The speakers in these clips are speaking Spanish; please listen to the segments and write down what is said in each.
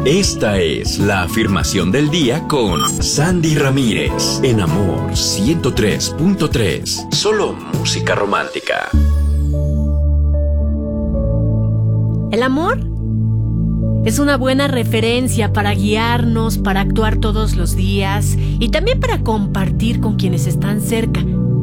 Esta es la afirmación del día con Sandy Ramírez en Amor 103.3. Solo música romántica. El amor es una buena referencia para guiarnos, para actuar todos los días y también para compartir con quienes están cerca.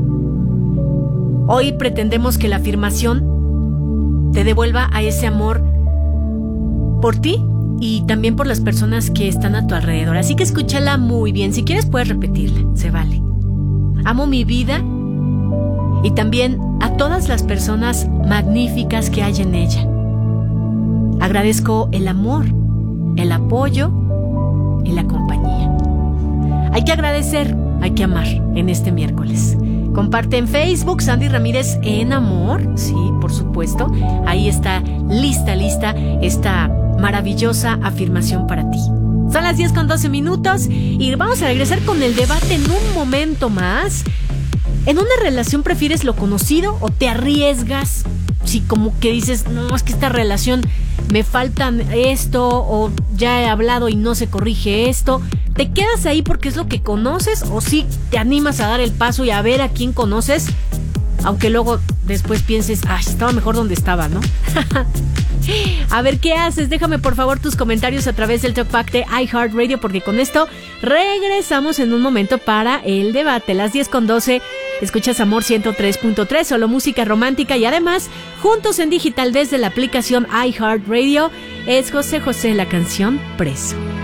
Hoy pretendemos que la afirmación te devuelva a ese amor por ti y también por las personas que están a tu alrededor. Así que escúchala muy bien. Si quieres puedes repetirla, se vale. Amo mi vida y también a todas las personas magníficas que hay en ella. Agradezco el amor, el apoyo y la compañía. Hay que agradecer, hay que amar en este miércoles. Comparte en Facebook Sandy Ramírez en Amor. Sí, por supuesto. Ahí está lista esta maravillosa afirmación para ti. Son las 10:12 y vamos a regresar con el debate en un momento más. ¿En una relación prefieres lo conocido o te arriesgas? Si como que dices, no, es que esta relación me faltan esto o ya he hablado y no se corrige esto. ¿Te quedas ahí porque es lo que conoces o sí te animas a dar el paso y a ver a quién conoces? Aunque luego después pienses, estaba mejor donde estaba, ¿no? A ver, ¿qué haces? Déjame por favor tus comentarios a través del Talkback de iHeartRadio, porque con esto regresamos en un momento para el debate. Las 10:12, escuchas Amor 103.3, solo música romántica, y además, juntos en digital desde la aplicación iHeartRadio, es José José, la canción Preso.